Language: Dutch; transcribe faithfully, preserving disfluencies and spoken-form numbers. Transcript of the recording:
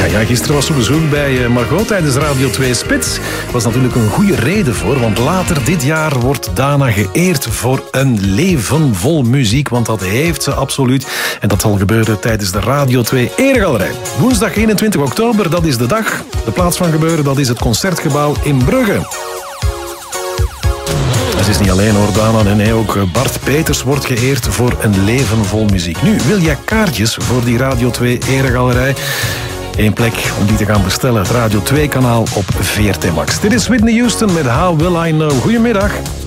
ja, gisteren was ze op bezoek bij Margot tijdens Radio twee Spits. Er was natuurlijk een goede reden voor, want later dit jaar wordt Dana geëerd voor een leven vol muziek, want dat heeft ze absoluut. En dat zal gebeuren tijdens de Radio twee Eregalerij. Woensdag eenentwintig oktober, dat is de dag. De plaats van gebeuren, dat is het Concertgebouw in Brugge. Het is niet alleen hoor, Dana. En nee, ook Bart Peters wordt geëerd voor een leven vol muziek. Nu, wil jij kaartjes voor die Radio twee Eregalerij? Eén plek om die te gaan bestellen. Het Radio twee kanaal op V R T Max. Dit is Whitney Houston met How Will I Know. Goedemiddag.